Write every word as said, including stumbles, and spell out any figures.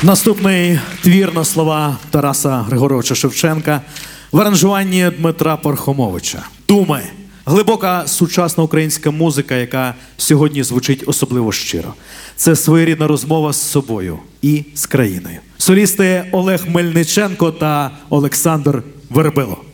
Наступний твір на слова Тараса Григоровича Шевченка в аранжуванні Дмитра Пархомовича. «Думи» – глибока сучасна українська музика, яка сьогодні звучить особливо щиро. Це своєрідна розмова з собою і з країною. Солісти Олег Мельниченко та Олександр Вербило.